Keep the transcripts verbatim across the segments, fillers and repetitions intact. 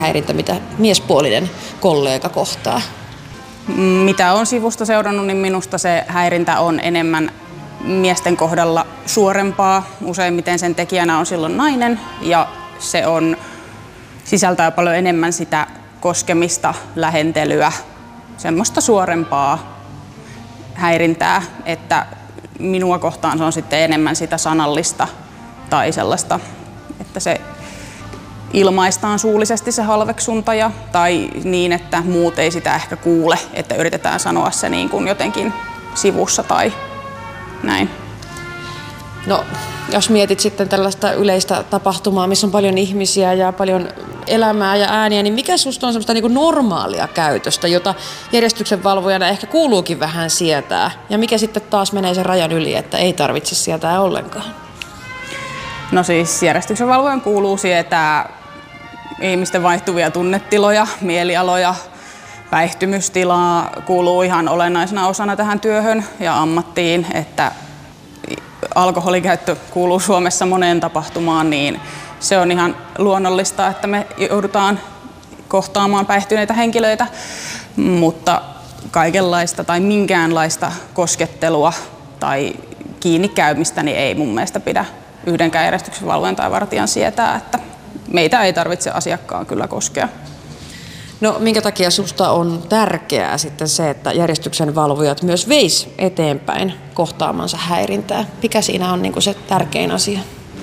häirintä, mitä miespuolinen kollega kohtaa? Mitä on sivusta seurannut, niin minusta se häirintä on enemmän miesten kohdalla suorempaa. Useimmiten sen tekijänä on silloin nainen ja se on, sisältää paljon enemmän sitä koskemista, lähentelyä, semmoista suorempaa häirintää, että minua kohtaan se on sitten enemmän sitä sanallista tai sellaista, että se ilmaistaan suullisesti se halveksunta ja, tai niin, että muut ei sitä ehkä kuule, että yritetään sanoa se niin kuin jotenkin sivussa tai näin. No, jos mietit sitten tällaista yleistä tapahtumaa, missä on paljon ihmisiä ja paljon elämää ja ääniä, niin mikä susta on semmoista niin kuin normaalia käytöstä, jota järjestyksenvalvojana ehkä kuuluukin vähän sietää? Ja mikä sitten taas menee sen rajan yli, että ei tarvitse sietää ollenkaan? No siis järjestyksenvalvojan kuuluu sietää ihmisten vaihtuvia tunnetiloja, mielialoja, päihtymystilaa kuuluu ihan olennaisena osana tähän työhön ja ammattiin, että alkoholikäyttö kuuluu Suomessa moneen tapahtumaan, niin se on ihan luonnollista, että me joudutaan kohtaamaan päihtyneitä henkilöitä, mutta kaikenlaista tai minkäänlaista koskettelua tai kiinnikäymistä niin ei mun mielestä pidä yhdenkään järjestyksenvalvojan tai vartijan sietää, että meitä ei tarvitse asiakkaan kyllä koskea. No minkä takia susta on tärkeää sitten se, että järjestyksenvalvojat myös veis eteenpäin kohtaamansa häirintää? Mikä siinä on niin kuin se tärkein asia?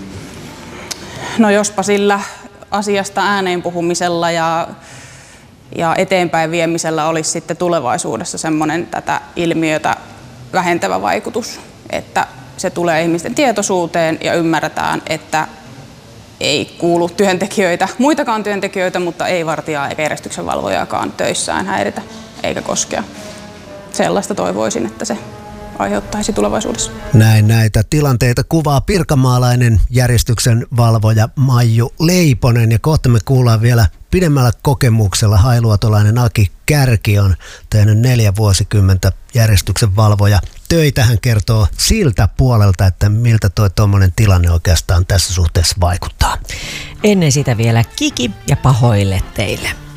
No jospa sillä asiasta ääneen puhumisella ja, ja eteenpäin viemisellä olisi sitten tulevaisuudessa semmoinen tätä ilmiötä vähentävä vaikutus, että se tulee ihmisten tietoisuuteen ja ymmärretään, että ei kuulu työntekijöitä, muitakaan työntekijöitä, mutta ei vartijaa eikä järjestyksenvalvojaakaan töissään häiritä eikä koskea. Sellaista toivoisin, että se aiheuttaisi tulevaisuudessa. Näin näitä tilanteita kuvaa pirkanmaalainen järjestyksenvalvoja Maiju Leiponen ja kohta me kuullaan vielä pidemmällä kokemuksella hailuotolainen Aki Kärki on tehnyt neljä vuosikymmentä järjestyksenvalvoja töitä. Hän kertoo siltä puolelta, että miltä tuo tuommoinen tilanne oikeastaan tässä suhteessa vaikuttaa. Ennen sitä vielä Kiki ja Pahoille teille.